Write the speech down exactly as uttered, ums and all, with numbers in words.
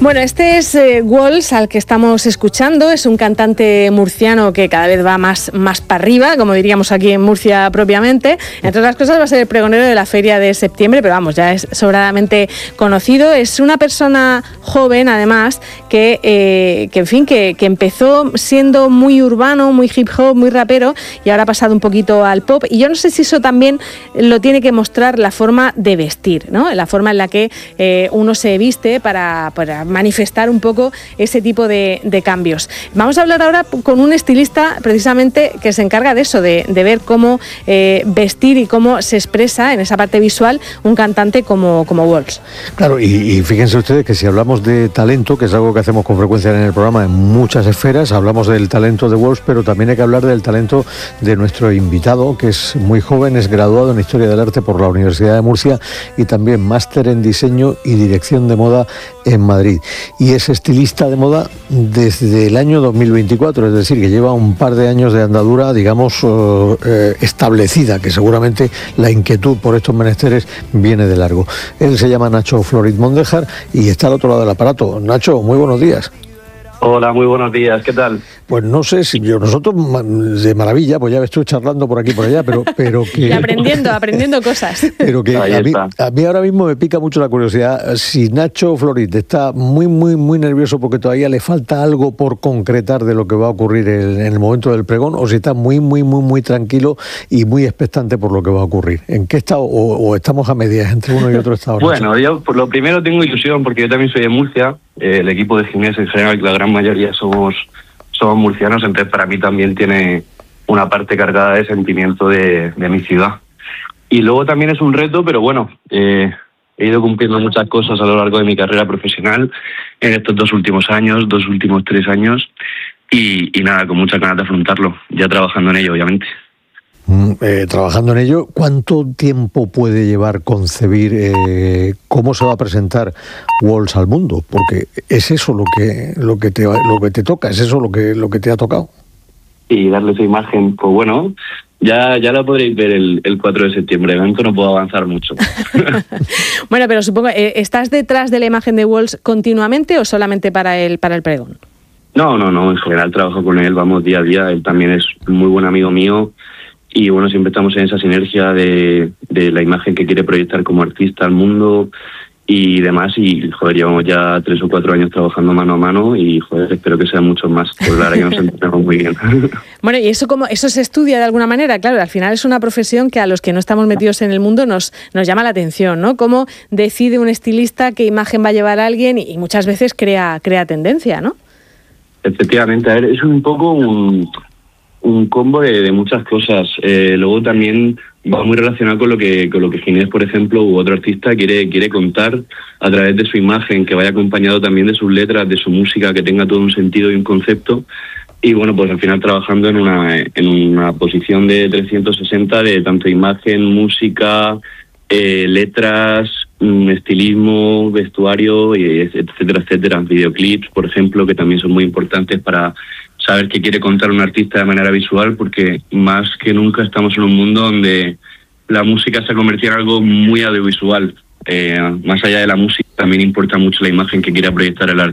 Bueno, este es eh, Walls, al que estamos escuchando. Es un cantante murciano que cada vez va más, más para arriba, como diríamos aquí en Murcia propiamente. Entre otras cosas, va a ser el pregonero de la feria de septiembre, pero vamos, ya es sobradamente conocido. Es una persona joven, además, que, eh, que en fin, que, que empezó siendo muy urbano, muy hip hop, muy rapero, y ahora ha pasado un poquito al pop. Y yo no sé si eso también lo tiene que mostrar la forma de vestir, ¿no? La forma en la que eh, uno se viste para, para manifestar un poco ese tipo de, de cambios. Vamos a hablar ahora con un estilista precisamente que se encarga de eso, de, de ver cómo eh, vestir y cómo se expresa en esa parte visual un cantante como, como Walls. Claro, y, y fíjense ustedes que si hablamos de talento, que es algo que hacemos con frecuencia en el programa en muchas esferas, hablamos del talento de Walls, pero también hay que hablar del talento de nuestro invitado, que es muy joven, es graduado en Historia del Arte por la Universidad de Murcia y también máster en Diseño y Dirección de Moda en Madrid. Y es estilista de moda desde el año dos mil veinticuatro, es decir, que lleva un par de años de andadura, digamos, eh, establecida, que seguramente la inquietud por estos menesteres viene de largo. Él se llama Nacho Florit Mondejar y está al otro lado del aparato. Nacho, muy buenos días. Hola, muy buenos días, ¿qué tal? Pues no sé si yo, nosotros de maravilla, pues ya estoy charlando por aquí y por allá, pero, pero que... Y aprendiendo, aprendiendo cosas. Pero que a mí, a mí ahora mismo me pica mucho la curiosidad. Si Nacho Florit está muy, muy, muy nervioso porque todavía le falta algo por concretar de lo que va a ocurrir en, en el momento del pregón, o si está muy, muy, muy, muy tranquilo y muy expectante por lo que va a ocurrir. ¿En qué estado? O, o estamos a medias entre uno y otro estado? Bueno, Nacho? Yo por lo primero tengo ilusión porque yo también soy de Murcia. Eh, el equipo de gimnasia en general, la gran mayoría somos... somos murcianos, entonces para mí también tiene una parte cargada de sentimiento de, de mi ciudad. Y luego también es un reto, pero bueno, eh, he ido cumpliendo muchas cosas a lo largo de mi carrera profesional en estos dos últimos años, dos últimos tres años, y, y nada, con muchas ganas de afrontarlo, ya trabajando en ello, obviamente. Mm, eh, trabajando en ello, ¿cuánto tiempo puede llevar concebir eh, cómo se va a presentar Walls al mundo? Porque es eso lo que lo que te lo que te toca, es eso lo que lo que te ha tocado. Y darle esa imagen, pues bueno, ya ya la podréis ver el, el cuatro de septiembre. De momento no puedo avanzar mucho. Bueno, pero supongo, eh, ¿estás detrás de la imagen de Walls continuamente o solamente para el para el pregón? No, no, no. En general trabajo con él, vamos día a día. Él también es un muy buen amigo mío. Y bueno, siempre estamos en esa sinergia de, de la imagen que quiere proyectar como artista al mundo y demás. Y, joder, llevamos ya tres o cuatro años trabajando mano a mano y, joder, espero que sean muchos más, porque la verdad que nos entendemos muy bien. Bueno, ¿y eso cómo, eso se estudia de alguna manera? Claro, al final es una profesión que a los que no estamos metidos en el mundo nos, nos llama la atención, ¿no? ¿Cómo decide un estilista qué imagen va a llevar a alguien? Y muchas veces crea, crea tendencia, ¿no? Efectivamente, a ver, es un poco un... un combo de, de muchas cosas. Eh, luego también va muy relacionado con lo que con lo que Ginés, por ejemplo, u otro artista quiere quiere contar a través de su imagen, que vaya acompañado también de sus letras, de su música, que tenga todo un sentido y un concepto. Y bueno, pues al final trabajando en una en una posición de trescientos sesenta de tanto imagen, música, eh, letras, estilismo, vestuario, y etcétera, etcétera. Videoclips, por ejemplo, que también son muy importantes para saber qué quiere contar un artista de manera visual, porque más que nunca estamos en un mundo donde la música se ha convertido en algo muy audiovisual. Eh, más allá de la música, también importa mucho la imagen que quiera proyectar el artista.